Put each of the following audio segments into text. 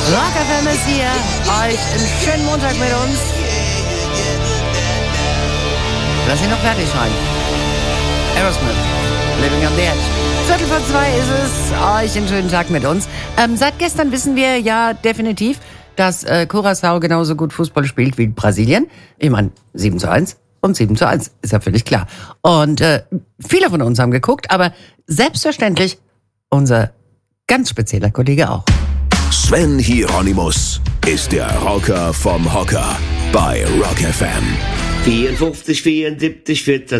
Rock FM ist hier. Euch einen schönen Montag mit uns. Lass ihn noch fertig schreien. Aerosmith, Living on the Edge. 1:45 ist es. Euch einen schönen Tag mit uns. Seit gestern wissen wir ja definitiv, dass Curaçao genauso gut Fußball spielt wie Brasilien. Ich meine, 7:1 und 7:1, ist ja völlig klar. Und viele von uns haben geguckt, aber selbstverständlich unser ganz spezieller Kollege auch. Sven Hieronymus ist der Rocker vom Hocker bei Rock FM. 54, 74, 14,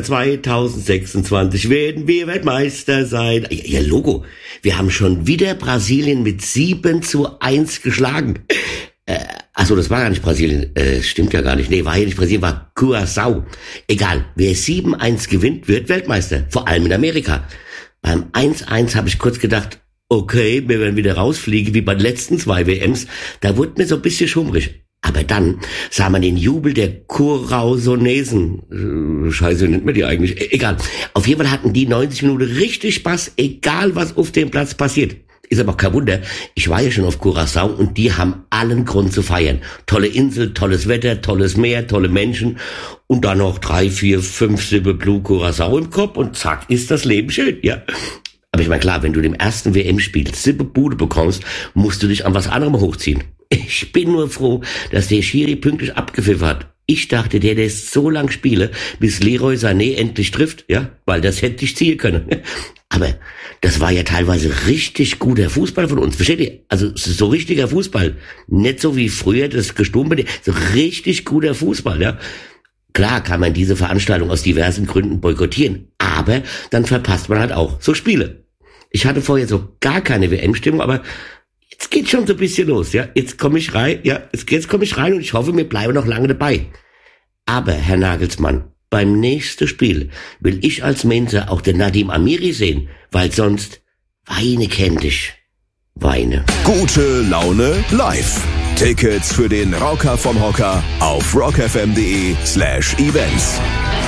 2026 werden wir Weltmeister sein. Ja, Logo. Wir haben schon wieder Brasilien mit 7:1 geschlagen. Achso, das war gar nicht Brasilien. Stimmt ja gar nicht. Nee, war ja nicht Brasilien, war Curaçao. Egal, wer 7:1 gewinnt, wird Weltmeister. Vor allem in Amerika. Beim 1:1 habe ich kurz gedacht, okay, wir werden wieder rausfliegen, wie bei den letzten 2 WMs. Da wurde mir so ein bisschen schummrig. Aber dann sah man den Jubel der Curaçaonesen. Scheiße, nennt man die eigentlich? Egal. Auf jeden Fall hatten die 90 Minuten richtig Spaß, egal was auf dem Platz passiert. Ist aber auch kein Wunder. Ich war ja schon auf Curaçao und die haben allen Grund zu feiern. Tolle Insel, tolles Wetter, tolles Meer, tolle Menschen und dann noch 3, 4, 5 Sippe Blue Curaçao im Kopf und zack, ist das Leben schön, ja. Aber ich meine, klar, wenn du dem ersten WM-Spiel Sippe Bude bekommst, musst du dich an was anderem hochziehen. Ich bin nur froh, dass der Schiri pünktlich abgepfiffen hat. Ich dachte, der lässt so lang spielen, bis Leroy Sané endlich trifft, ja, weil das hätte ich ziehen können. Aber das war ja teilweise richtig guter Fußball von uns, versteht ihr? Also so richtiger Fußball, nicht so wie früher das Gestumpel, so richtig guter Fußball, ja. Klar kann man diese Veranstaltung aus diversen Gründen boykottieren, aber dann verpasst man halt auch so Spiele. Ich hatte vorher so gar keine WM-Stimmung, aber jetzt geht schon so ein bisschen los, ja. Jetzt komme ich rein, und ich hoffe, wir bleiben noch lange dabei. Aber, Herr Nagelsmann, beim nächsten Spiel will ich als Mensa auch den Nadim Amiri sehen, weil sonst Weine kennt ich. Weine. Gute Laune live. Tickets für den Rocker vom Hocker auf rockfm.de/events.